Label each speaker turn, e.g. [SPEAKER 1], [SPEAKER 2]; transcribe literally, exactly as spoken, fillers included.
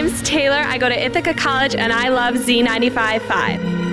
[SPEAKER 1] name's Taylor. I go to Ithaca College, and I love Z ninety-five point five.